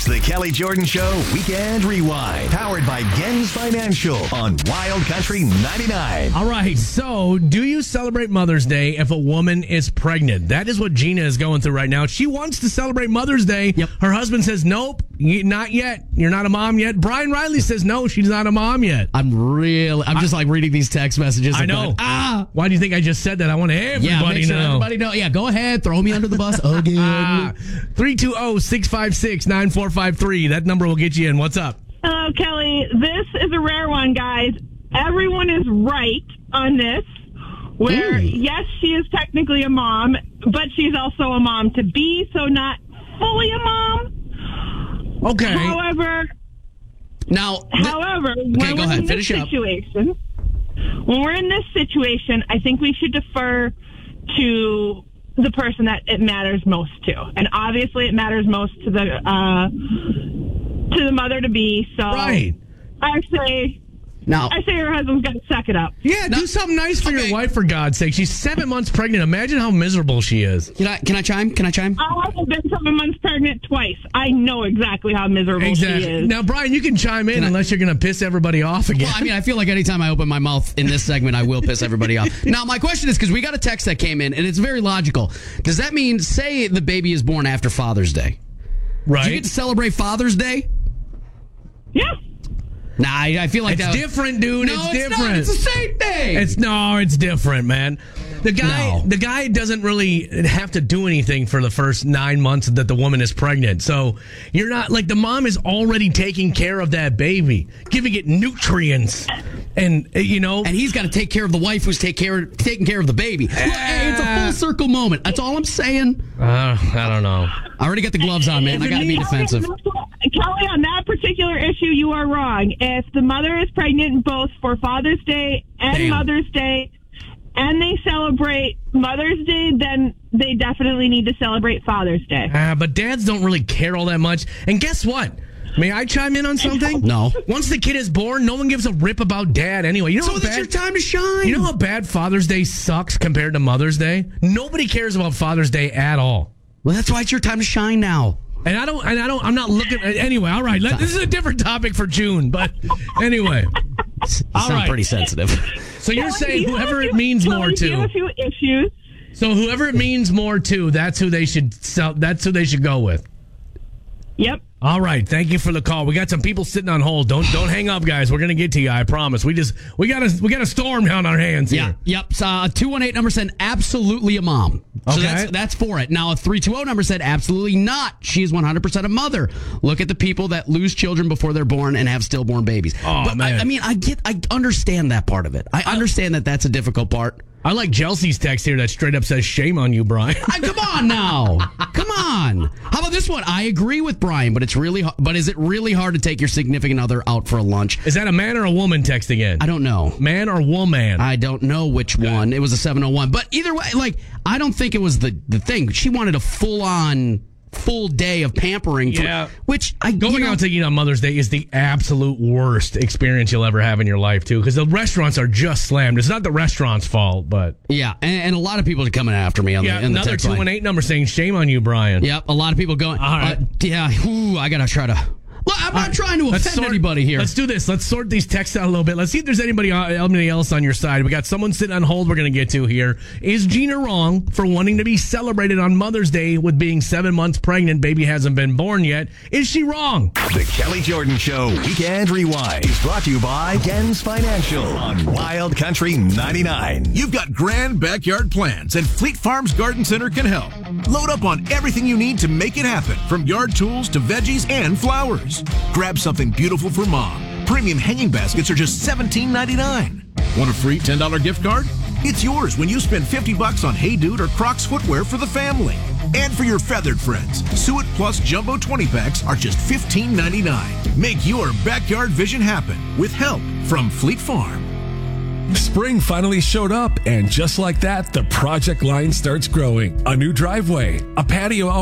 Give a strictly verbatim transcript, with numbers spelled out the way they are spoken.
It's the Kelly Jordan Show Weekend Rewind, powered by Gens Financial on Wild Country ninety-nine. All right, so do you celebrate Mother's Day if a woman is pregnant? That is what Gina is going through right now. She wants to celebrate Mother's Day. Yep. Her husband says, nope, not yet. You're not a mom yet. Brian Riley says, no, she's not a mom yet. I'm really, I'm just like reading these text messages. I know. Going, ah, Why do you think I just said that? I want everybody yeah, make sure know. everybody know. Yeah, go ahead, throw me under the bus again. Ah, three two zero, six five six, nine four five three. That number will get you in. What's up? Hello, Kelly. This is a rare one, guys. Everyone is right on this, where, Mm. yes, she is technically a mom, but she's also a mom to be, so not fully a mom. Okay. However, Now, th- however, okay, when go we're ahead. in Finish this up. situation, when we're in this situation, I think we should defer to the person that it matters most to, and obviously, it matters most to the uh, to the mother to be. So, Right. I say, now, I say her husband's got to suck it up. Yeah, No, do something nice for okay. your wife, for God's sake. She's seven months pregnant. Imagine how miserable she is. can I can I chime? Can I chime? I have been seven months pregnant twice. I know exactly how miserable she Exactly. is. Now, Brian, you can chime in Can I- unless you're going to piss everybody off again. Well, I mean, I feel like anytime I open my mouth in this segment, I will piss everybody off. Now, my question is, because we got a text that came in, and it's very logical. Does that mean, say the baby is born after Father's Day? right? Do you get to celebrate Father's Day? Yeah. Nah, I, I feel like It's that. different, dude. No, it's, it's different. not. It's the same thing. It's no, it's different, man. The guy, No. the guy doesn't really have to do anything for the first nine months that the woman is pregnant. So you're not like the mom is already taking care of that baby, giving it nutrients, and uh, you know, and he's got to take care of the wife who's take care, taking care of the baby. Look, hey, it's a full circle moment. That's all I'm saying. uh, I don't know. I already got the gloves on, man. I got to be defensive. Kelly, on that particular issue, you are wrong. If the mother is pregnant both for Father's Day and Damn. Mother's Day, and they celebrate Mother's Day, then they definitely need to celebrate Father's Day. Uh, but dads don't really care all that much. And guess what? May I chime in on something? No. Once the kid is born, no one gives a rip about dad anyway. You know So how that's bad, your time to shine. You know how bad Father's Day sucks compared to Mother's Day? Nobody cares about Father's Day at all. Well, that's why it's your time to shine now. And I don't, and I don't, I'm not looking at, anyway, all right, let, this is a different topic for June, but anyway. You All sound right. pretty sensitive. So you're Kelly, saying you have whoever a it few- means Kelly, more you have to. a few issues. So whoever it means more to, that's who they should sell, that's who they should go with. Yep. All right, thank you for the call. We got some people sitting on hold. Don't don't hang up, guys. We're gonna get to you. I promise. We just we got a we got a storm down our hands Yeah, here. yep. Uh, two one eight number said absolutely a mom. So Okay. that's, that's for it. Now, a three two zero number said absolutely not. She's one hundred percent a mother. Look at the people that lose children before they're born and have stillborn babies. Oh, but man. I, I mean, I get, I understand that part of it. I understand that that's a difficult part. I like Chelsea's text here that straight up says, "Shame on you, Brian." I, come on now. Come on. How about this one? I agree with Brian, but it's really, har- but is it really hard to take your significant other out for a lunch? Is that a man or a woman text again? I don't know. Man or woman? I don't know which one. It was a seven oh one. But either way, like, I don't think it was the, the thing. She wanted a full on, full day of pampering. For, Yeah. Which I Going you know, out to eat on Mother's Day is the absolute worst experience you'll ever have in your life, too, because the restaurants are just slammed. It's not the restaurant's fault, but Yeah. And, and a lot of people are coming after me on yeah, the, in the another text two line. one eight number saying, "Shame on you, Brian." Yep. A lot of people going, All right. uh, yeah, ooh, I got to try to. Look, I'm not trying to Let's offend sort- anybody here. Let's do this. Let's sort these texts out a little bit. Let's see if there's anybody anybody else on your side. We got someone sitting on hold we're going to get to here. Is Gina wrong for wanting to be celebrated on Mother's Day with being seven months pregnant? Baby hasn't been born yet. Is she wrong? The Kelly Jordan Show Weekend Rewind is brought to you by Gens Financial on Wild Country ninety-nine. You've got grand backyard plans, and Fleet Farms Garden Center can help. Load up on everything you need to make it happen, from yard tools to veggies and flowers. Grab something beautiful for mom. Premium hanging baskets are just seventeen ninety-nine. Want a free ten dollars gift card? It's yours when you spend fifty bucks on Hey Dude or Crocs footwear for the family. And for your feathered friends, Suet Plus Jumbo twenty packs are just fifteen ninety-nine. Make your backyard vision happen with help from Fleet Farm. Spring finally showed up, and just like that, the project line starts growing. A new driveway, a patio